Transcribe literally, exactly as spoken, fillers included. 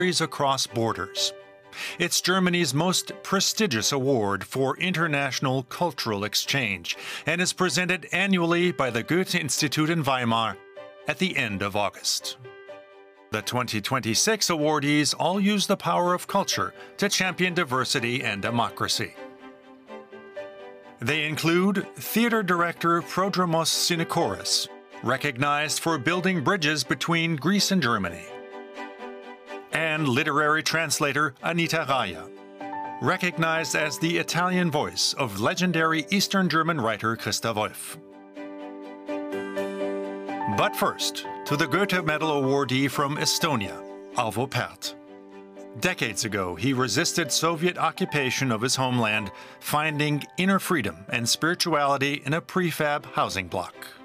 across borders. It's Germany's most prestigious award for international cultural exchange and is presented annually by the Goethe-Institut in Weimar at the end of August. The twenty twenty-six awardees all use the power of culture to champion diversity and democracy. They include theater director Prodromos Sinikoris, recognized for building bridges between Greece and Germany, and literary translator Anita Raya, recognized as the Italian voice of legendary Eastern German writer Christa Wolf. But first, to the Goethe Medal awardee from Estonia, Arvo Pärt. Decades ago, he resisted Soviet occupation of his homeland, finding inner freedom and spirituality in a prefab housing block.